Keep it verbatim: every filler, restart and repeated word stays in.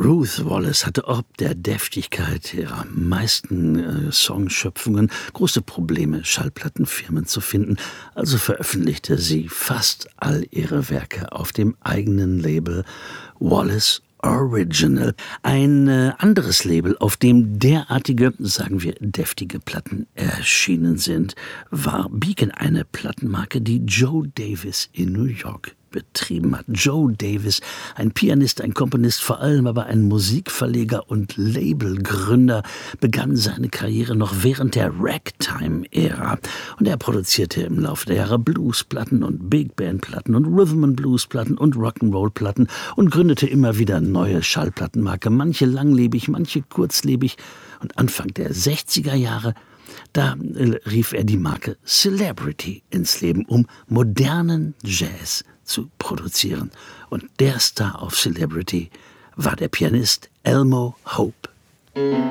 Ruth Wallace hatte ob der Deftigkeit ihrer meisten äh, Songschöpfungen große Probleme, Schallplattenfirmen zu finden, also veröffentlichte sie fast all ihre Werke auf dem eigenen Label Wallace Original, ein äh, anderes Label, auf dem derartige, sagen wir, deftige Platten erschienen sind, war Beacon, eine Plattenmarke, die Joe Davis in New York betrieben hat. Joe Davis, ein Pianist, ein Komponist, vor allem aber ein Musikverleger und Labelgründer, begann seine Karriere noch während der Ragtime-Ära. Und er produzierte im Laufe der Jahre Bluesplatten und Big-Band-Platten und Rhythm-and-Blues-Platten und Rock'n'Roll-Platten und gründete immer wieder neue Schallplattenmarke, manche langlebig, manche kurzlebig. Und Anfang der sechziger Jahre Da rief er die Marke Celebrity ins Leben, um modernen Jazz zu produzieren. Und der Star auf Celebrity war der Pianist Elmo Hope.